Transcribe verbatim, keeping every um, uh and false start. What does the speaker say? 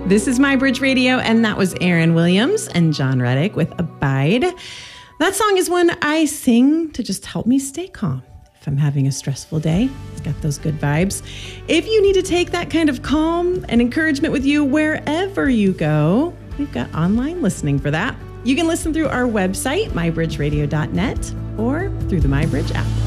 This is My Bridge Radio, and that was Aaron Williams and John Reddick with Abide. That song is one I sing to just help me stay calm if I'm having a stressful day. It's got those good vibes. If you need to take that kind of calm and encouragement with you wherever you go, we've got online listening for that. You can listen through our website, my bridge radio dot net, or through the MyBridge app.